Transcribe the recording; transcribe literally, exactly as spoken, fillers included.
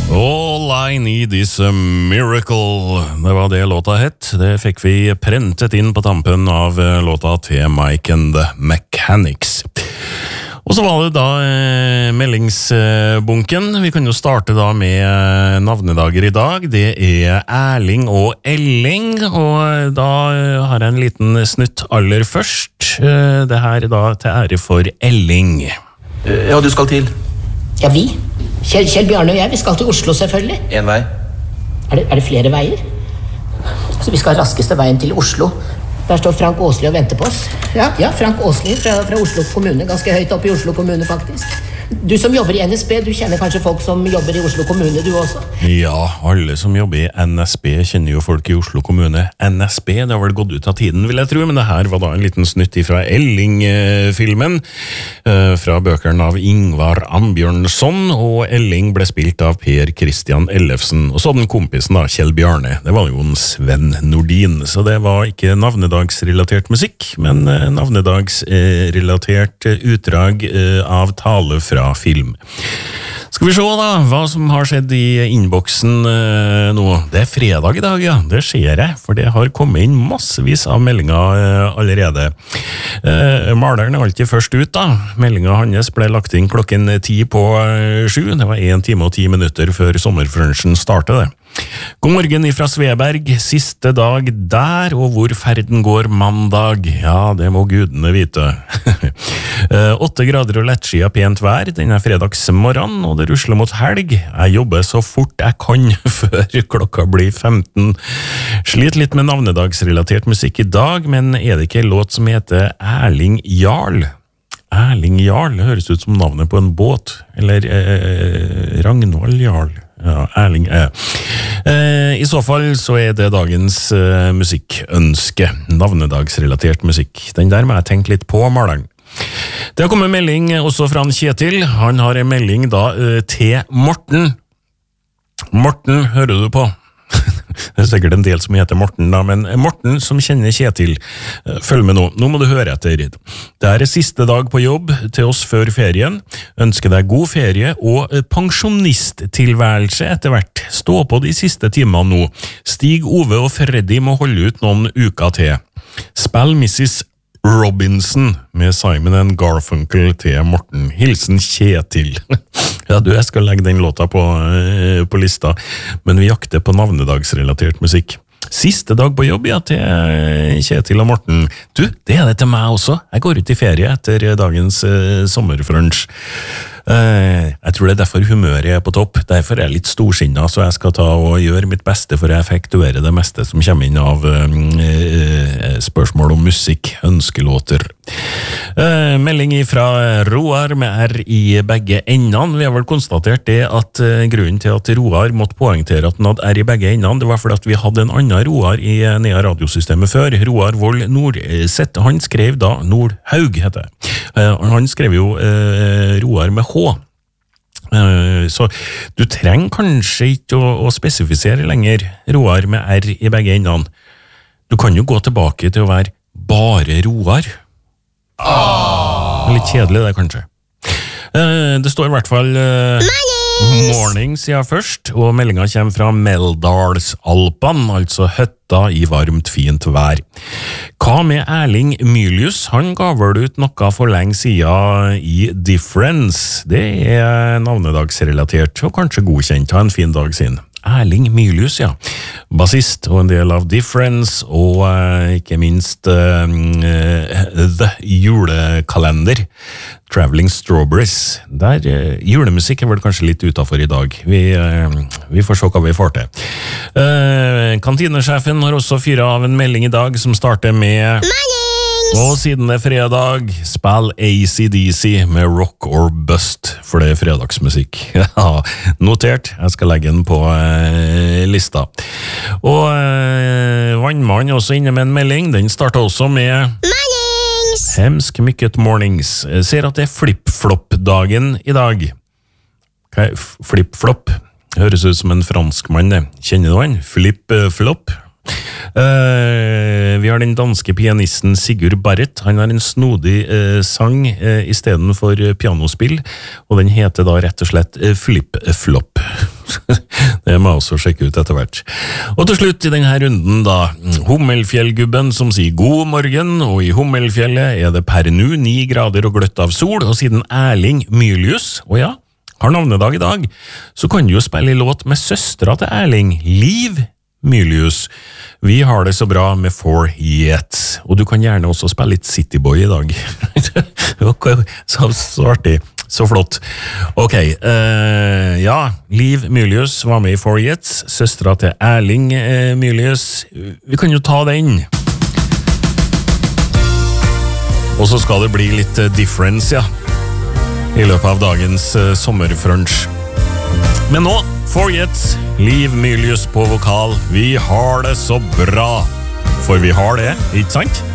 All I Need Is a Miracle. Det var det låta hett. Det fikk vi prentet inn på tampen av låta til Mike and the Mechanics. Og så var det da eh, meldingsbunken. Vi kan jo starte da med navnedager i dag. Det er Erling og Elling, og da har jeg en liten snutt aller først. Det her er da til ære for Elling. Ja, du skal til? Ja, vi. Kjell, Kjell Bjarne og jeg, vi skal til Oslo selvfølgelig. En vei? Er det, er det flere veier? Så vi skal raskeste veien til Oslo. Der står Frank Åsli og venter på oss. Ja, ja Frank Åsli fra, fra Oslo kommune, ganske høyt oppe i Oslo kommune faktisk. Du som jobber i N S B, du kjenner kanskje folk som jobber i Oslo kommune, du også? Ja, alle som jobber i N S B kjenner jo folk i Oslo kommune. N S B, det har vel gått ut av tiden, vil jeg tro, men det her var da en liten snutt fra Elling-filmen, fra bøkene av Ingvar Ambjørnsson, og Elling ble spilt av Per Christian Ellefsen, og så den kompisen da, Kjell Bjarne, det var jo en Sven Nordin, så det var ikke navnedagsrelatert musikk, men navnedagsrelatert utdrag av tale fra film. Skal vi se da, hva som har skjedd i innboksen eh, nå. Det er fredag i dag, ja. Det ser jeg, for det har kommet inn massevis av meldinger eh, allerede. Eh, maleren er alltid først ut da. Meldingen hans ble lagt inn klokken ti på eh, sju. Det var en time og ti minutter før sommerfrunchen startet det. God morgen ifra Sveberg, siste dag der, og hvor ferden går mandag. Ja, det må gudene vite. Åtte grader og lettskia pent vær denne fredagsmorgen, og det rusler mot helg. Jeg jobber så fort jeg kan før klokka blir femten. Slit litt med navnedagsrelatert musikk i dag, men er det ikke en låt som heter Erling Jarl? Erling Jarl, det høres ut som navnet på en båt, eller eh, Ragnvald Jarl. Ja, Erling eh. Eh, I så fall så er det dagens eh, musikkønske, navnedagsrelatert musikk. Den der må jeg tenke litt på, maleren. Det har kommet melding også fra Kjetil. Han har en melding da eh, til Morten. Morten, hører du på? Det er sikkert en del som heter Morten da, men Morten som kjenner Kjetil, følg med nå, nå må du høre etter. Det er siste dag på jobb til oss før ferien, ønsker deg god ferie og pensjonisttilværelse etter hvert. Stå på de siste timene nå. Stig Ove og Freddy må holde ut noen uker til. Spill missus Robinson med Simon and Garfunkel til Morten. Hilsen Kjetil. Ja, du, jeg skal legge den låta på, på lista, men vi jakter på navnedagsrelatert musikk. Siste dag på jobb, ja, til Kjetil og Morten. Du, det er det til meg også. Jeg går ut i ferie etter dagens uh, sommerfrunch. Uh, jeg tror det er derfor humøret er på topp. Derfor er jeg litt storsinnet, så jeg skal ta og gjøre mitt beste for å effektuere det meste som kommer inn av uh, uh, spørsmål om musikk, ønskelåter. Uh, melding fra Roar med R i begge endene. Vi har vel konstatert det at uh, grunnen til at Roar måtte poengtere at han hadde R i begge endene, det var fordi at vi hadde en annen Roar i uh, nede radiosystemet før. Roar Vold Nordseth. Han skrev da Nordhaug, heter det. Uh, han skrev jo uh, Roar med H. Uh, så du trenger kanskje ikke å, å spesifisere lenger Roar med R i begge endene. Du kan jo gå tilbake til å være bare Roar. Ah. Litt kjedelig det kanskje. Uh, det står i hvert fall uh, morning siden først, og meldingen kommer fra Meldalsalpan, altså høtta i varmt fint vær. Hva med Erling Mylius? Han ga vel ut noe for lenge siden i Difference. Det er navnedagsrelatert, og kanskje godkjent av en fin dag siden. Erling Mylius, ja. Bassist og en del av Difference, og uh, ikke minst uh, uh, The Julekalender, Traveling Strawberries. Der uh, julemusikk er vel kanskje litt utenfor i dag. Vi, uh, vi får se hva vi får til. Uh, kantinesjefen har også fyret av en melding i dag som starter med Og siden det er fredag, spill A C D C med Rock or Bust, for det er fredagsmusikk. Ja, notert, jeg skal legge den på eh, lista. Og eh, Vannmann også inne med en melding, den starter også med Mornings! Hemsk mykket mornings. Jeg ser at det er flip-flop-dagen i dag. Hva er flip-flop? Høres ut som en franskmann, det. Kjenner du han? Flip-flop? Uh, vi har den danske pianisten Sigurd Barrett. Han har en snodig uh, sang uh, i stedet for pianospill, og den heter da rett og slett uh, Flip Flop. Det må jeg også sjekke ut etter hvert. Og til slutt i denne runden da, Hummelfjellgubben som sier god morgen, og i Hummelfjellet er det per nu ni grader og gløtt av sol, og siden Erling Mylius, og ja, har navnedag i dag, så kan du jo spille i låt med søstra til Erling, Liv Mylius. Vi har det så bra med For Yet, og du kan gjerne også spille litt Cityboy i dag. så, så artig, så flott. Ok, uh, ja, Liv Mylius var med i For Yet, søstra til Erling uh, Mylius. Vi kan jo ta den. Og så skal det bli litt uh, difference, ja, i løpet av dagens uh, sommerfrunch. Men nå, For Yet, Liv Mylius på vokal. Vi har det så bra. For vi har det, ikke sant?